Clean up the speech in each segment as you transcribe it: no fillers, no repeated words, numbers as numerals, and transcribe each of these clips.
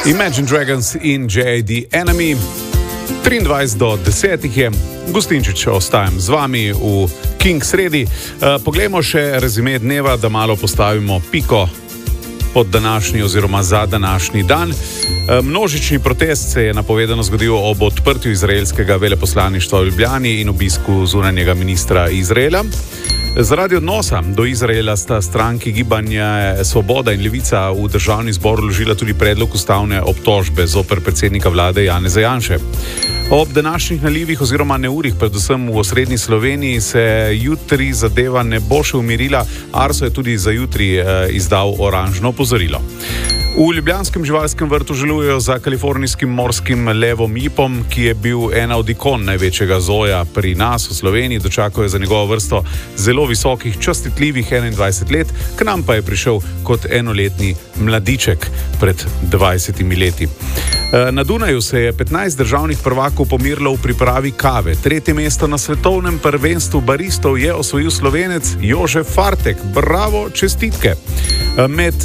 Imagine Dragons in J.A.D. Enemy. 23 do 10 je, Gustinčič, ostajam z vami v King sredi. Poglejmo še rezime dneva, da malo postavimo piko pod današnji oziroma za današnji dan. Množični protest se je napovedano zgodil ob odprtju izraelskega veleposlaništva v Ljubljani in obisku zunanjega ministra Izraela. Zaradi odnosa do Izraela sta stranki Gibanja Svoboda in Levica v državni zbor vložila tudi predlog ustavne obtožbe zoper predsednika vlade Janeza Janše. Ob današnjih nalivih oziroma neurih, predvsem v osrednji Sloveniji, se jutri zadeva ne bo še umirila. Arso je tudi za jutri izdal oranžno opozorilo. V ljubljanskem živalskem vrtu žalujejo za kalifornijskim morskim levom Jipom, ki je bil ena od ikon največjega zoja pri nas v Sloveniji. Dočakal je za njegovo vrsto zelo visokih, častitljivih 21 let, k nam pa je prišel kot enoletni mladiček pred 20 leti. Na Dunaju se je 15 državnih prvakov pomirilo v pripravi kave. 3. mesto na svetovnem prvenstvu baristov je osvojil Slovenec Jožef Fartek. Bravo, čestitke! Med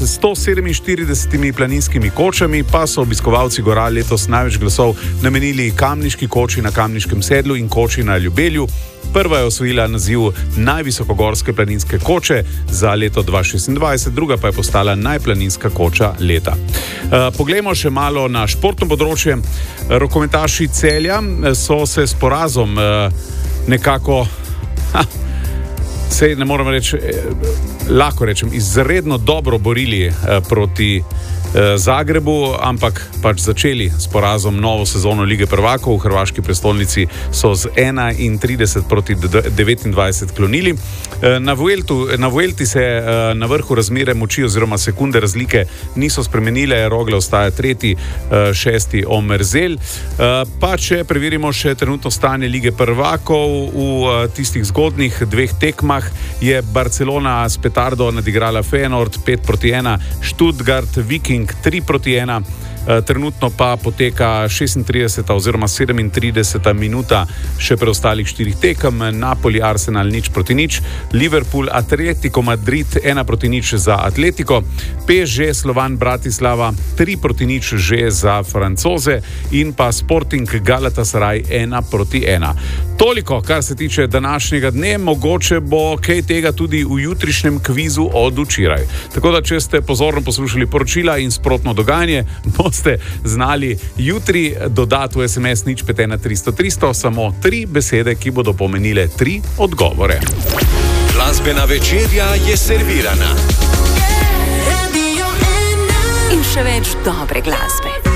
147 planinskimi kočami pa so obiskovalci gora letos največ glasov namenili kamniški koči na Kamniškem sedlu in koči na Ljubelju. Prva je osvojila naziv najvisokogorske planinske koče za leto 2026, druga pa je postala najplaninska koča leta. Poglejmo še malo na športno področje. Rokometaši Celja so se s porazom nekako, sej ne moram reči, lahko rečem, izredno dobro borili proti Zagrebu, ampak pač začeli s porazom novo sezono Lige prvakov. V hrvaški prestolnici so z 31 proti 29 klonili. Na Vuelti se na vrhu razmere moči oziroma sekunde razlike niso spremenile. Rogle ostaja 3., 6. Omerzel. Pa če preverimo še trenutno stanje Lige prvakov, v tistih zgodnih 2 tekmah je Barcelona s petardo nadigrala Feyenoord 5-1, Stuttgart Viking 3-1. Trenutno pa poteka 36. oziroma 37. minuta še preostalih 4 tekem. Napoli, Arsenal 0-0, Liverpool, Atletico Madrid 1-0 za Atletico, PSG Slovan Bratislava 3-0 že za Francoze in pa Sporting Galatasaray 1-1. Toliko, kar se tiče današnjega dne, mogoče bo kaj tega tudi v jutrišnjem kvizu od včeraj. Tako da, če ste pozorno poslušali poročila in sprotno dogajanje, boste znali jutri dodati v SMS 051 300 300 samo 3 besede, ki bodo pomenile 3 odgovore. Glasbena večerja je servirana. In še več dobre glasbe.